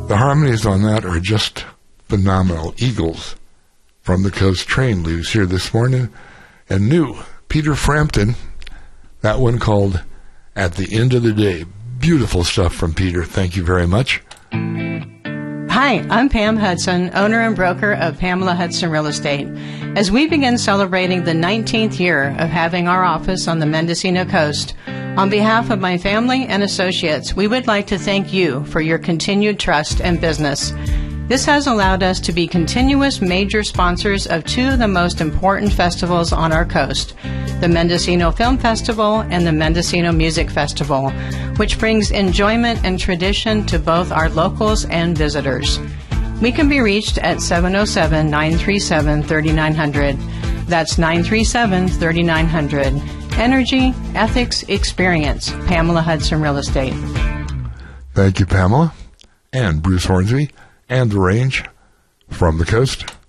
The harmonies on that are just phenomenal. Eagles from the Coast Train leaves here this morning. And new, Peter Frampton, that one called At the End of the Day. Beautiful stuff from Peter. Thank you very much. Hi, I'm Pam Hudson, owner and broker of Pamela Hudson Real Estate. As we begin celebrating the 19th year of having our office on the Mendocino coast, on behalf of my family and associates, we would like to thank you for your continued trust and business. This has allowed us to be continuous major sponsors of two of the most important festivals on our coast, the Mendocino Film Festival and the Mendocino Music Festival, which brings enjoyment and tradition to both our locals and visitors. We can be reached at 707-937-3900. That's 937-3900. Energy, ethics, experience. Pamela Hudson Real Estate. Thank you, Pamela. And Bruce Hornsby and The Range from the Coast.